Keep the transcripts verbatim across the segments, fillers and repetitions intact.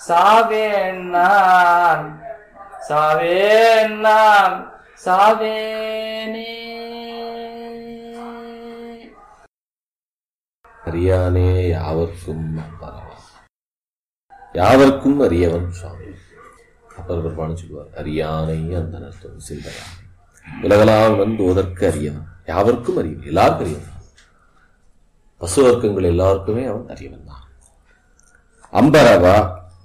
சாவேன் நான் சாவேன் நான் சாவேனே. அறியானே யாவர்க்கும் அம்பரவா, யாவர்க்கும் அறியவன் சுவாமி. அப்பர் பெருமான் சொல்லுவார், அறியானை அந்த நர்த்தம் சிந்தனை உலகளால் வந்து ஓதற்கு அறியவன், யாவர்க்கும் அறியவன், எல்லாருக்கும் அறியவன். பசு வர்க்கங்கள் எல்லாருக்குமே அவன் அறியவன் தான். அம்பரவா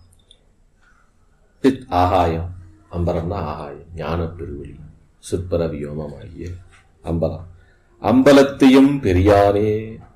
ஆகாயம், அம்பரம்னா ஆகாயம், ஞான பெருவெளி, சிற்பர வியோமமாகிய அம்பலம். அம்பலத்தையும் பெரியானே,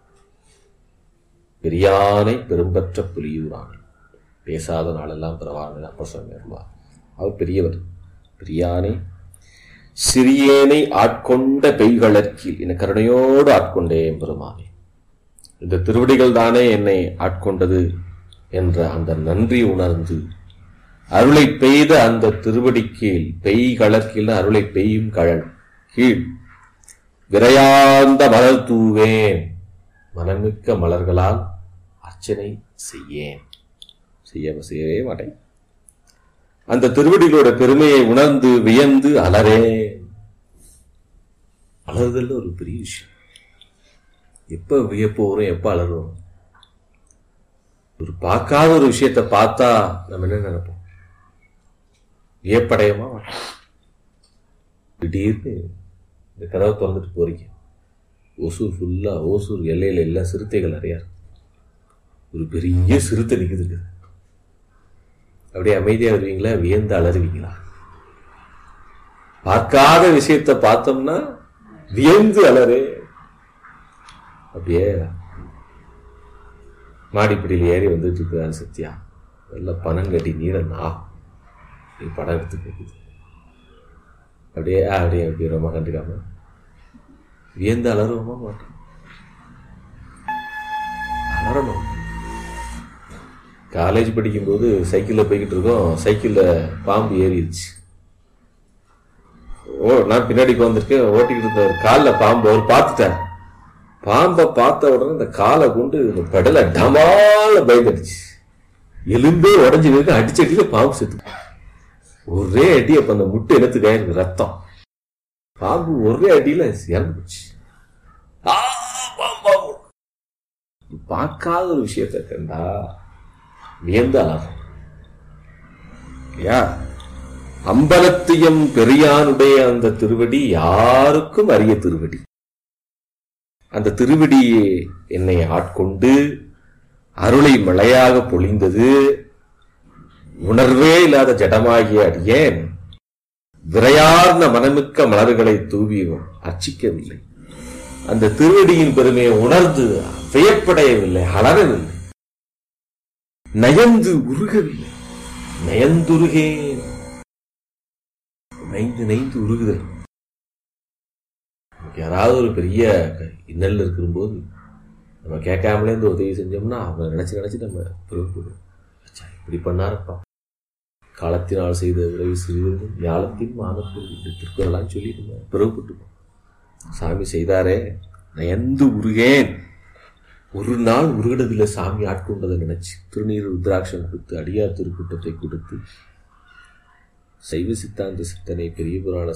பெரியானை பெரும்பற்ற புலியூரானே. பேசாத நாளெல்லாம் பிறவானே அப்பர் சுவாமி வருவார். அவர் பெரியவர். பெரியானை சிறியேனை ஆட்கொண்ட பெய்களற்கில் என கருணையோடு ஆட்கொண்டேன் பெருமானே. இந்த திருவடிகள் தானே என்னை ஆட்கொண்டது என்ற அந்த நன்றி உணர்ந்து அருளை பெய்த அந்த திருவடி கீழ், பெய் கலர்கீழ் அருளை பெய்யும் கழல் கீழ் விரையார்ந்த மலர் தூவேன், மனமிக்க மலர்களால் அர்ச்சனை செய்யேன். செய்ய செய்யவே மாட்டேன். அந்த திருவடிகளோட பெருமையை உணர்ந்து வியந்து அலறேன். அலறுதல் ஒரு பெரிய விஷயம். எப்ப வியப்பு வரும், எப்ப அலறுவோம்? ஒரு பார்க்காத ஒரு விஷயத்தை பார்த்தா நம்ம என்ன நினைப்போம்? வியப்படையமா மாட்டோம். திடீர்னு இந்த கதவை திறந்துட்டு போறீங்க, ஓசூர் ஃபுல்லா, ஓசூர் எல்லையில எல்லாம் சிறுத்தைகள் நிறையா இருக்கு. ஒரு பெரிய சிறுத்தை நிக்குது. அப்படியே அமைதியா வருவீங்களா, வியந்து அலறுவீங்களா? பார்க்காத விஷயத்தை பார்த்தோம்னா வியந்து அலறு. அப்படியே மாடிப்படியில் ஏறி வந்துட்டு இருக்கிறாரு சத்யா, நல்ல பணம் கட்டி நீரன் ஆகும், நீ படம் எடுத்து போகுது. அப்படியே அப்படியே அப்படி ரொம்ப கண்டுக்காம வியந்து அலறுவோமா மாட்டோம்? அலறணும். காலேஜ் படிக்கும்போது சைக்கிளில் போய்கிட்டு இருக்கோம், சைக்கிளில் பாம்பு ஏறிடுச்சு. ஓ நான் பின்னாடி வந்திருக்கேன், ஓட்டிக்கிட்டு இருந்த காலில் பாம்பு அவர் பார்த்துட்டார். பாம்பை பார்த்த உடனே இந்த காலை கொண்டு இந்த பெடலை டமால பயந்துடுச்சு. எலும்பே உடஞ்சி இருக்கு, அடிச்சடியில பாம்பு செத்து. ஒரே அடி. அப்ப அந்த முட்டை இனத்துக்கு எனக்கு ரத்தம். பாம்பு ஒரே அடியில இறந்து போச்சு. பார்க்காத ஒரு விஷயத்தை கண்டா வியந்து அலறும். அம்பலத்தையும் பெரியானுடைய அந்த திருவடி யாருக்கும் அரிய திருவடி. அந்த திருவடியே என்னை ஆட்கொண்டு அருளை மழையாக பொழிந்தது. உணர்வே இல்லாத ஜடமாகிய அடியேன் விரையார்ந்த மனமிக்க மலர்களை தூவியும் அர்ச்சிக்கவில்லை. அந்த திருவடியின் பெருமையை உணர்ந்து வியப்படையவில்லை, அலறவில்லை, நயந்து உருகவில்லை. நயந்துருகேன், நைந்து நைந்து உருகுதல். யாராவது ஒரு பெரிய இன்னல் இருக்கும்போது நம்ம கேட்காமலே இந்த உதவி செஞ்சோம்னா அவங்க நினைச்சு நினைச்சு நம்ம பிறகு இப்படி பண்ணாரப்பா, காலத்தினால் செய்த உதவி சிறிது ஞாலத்தின் மானத்தில் திருக்குறளான்னு சொல்லி நம்ம பிறகுப்பட்டுப்போம். சாமி செய்தாரே, நயந்து உருகேன். ஒரு நாள் உருகினதில்லை சாமி ஆட்கொண்டதை நினைச்சு திருநீர் ருத்ராட்சம் கொடுத்து அடியார் திருக்கூட்டத்தை கொடுத்து சைவ சித்தாந்த சித்தனை பெரிய புராண